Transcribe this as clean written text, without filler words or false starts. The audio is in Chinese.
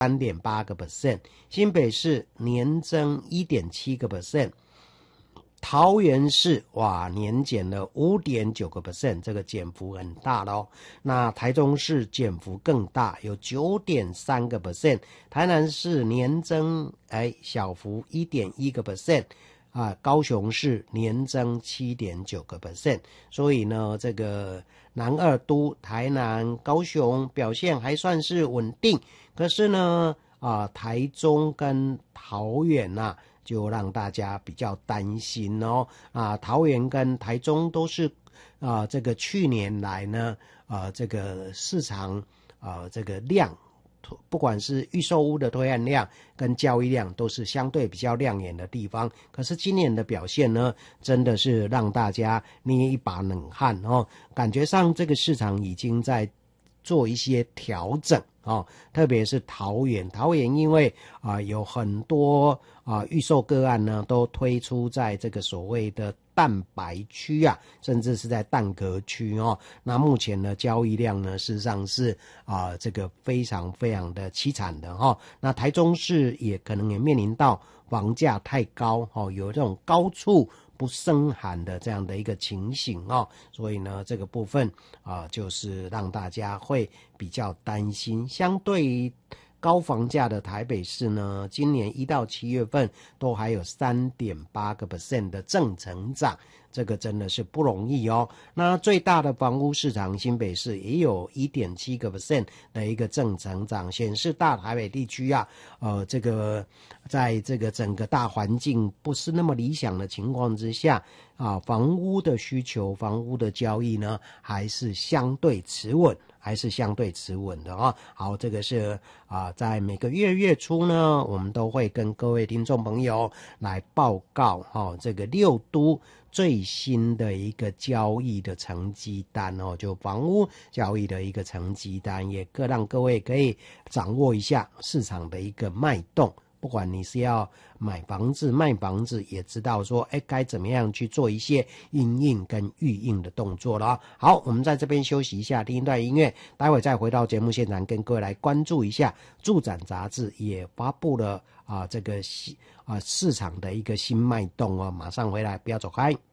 3.8%，新北市年增1.7%，桃园市哇年减了5.9%，这个减幅很大咯。那台中市减幅更大，有9.3%，台南市年增小幅1.1%。高雄市年增7.9%，所以呢，这个南二都台南、高雄表现还算是稳定。可是呢，台中跟桃园就让大家比较担心哦。桃园跟台中都是这个去年来呢，这个市场这个量。不管是预售屋的推案量跟交易量都是相对比较亮眼的地方，可是今年的表现呢，真的是让大家捏一把冷汗哦。感觉上这个市场已经在做一些调整哦，特别是桃园因为有很多预售个案呢都推出在这个所谓的蛋白区甚至是在蛋壳区哦。那目前的交易量呢，事实上是这个非常非常的凄惨的哦。那台中市也可能也面临到房价太高哦，有这种高处不胜寒的这样的一个情形哦，所以呢，这个部分就是让大家会比较担心。相对于高房价的台北市呢，今年1到7月份都还有3.8% 的正成长，这个真的是不容易哦。那最大的房屋市场新北市也有1.7% 的一个正成长，显示大台北地区这个在这个整个大环境不是那么理想的情况之下房屋的需求、房屋的交易呢，还是相对持稳。的好，这个是在每个月初呢，我们都会跟各位听众朋友来报告这个6都最新的一个交易的成绩单就房屋交易的一个成绩单，也让各位可以掌握一下市场的一个脉动。不管你是要买房子卖房子，也知道说该怎么样去做一些因应跟预应的动作了。好，我们在这边休息一下，听一段音乐，待会再回到节目现场跟各位来关注一下住展杂志也发布了这个市场的一个新脉动马上回来，不要走开。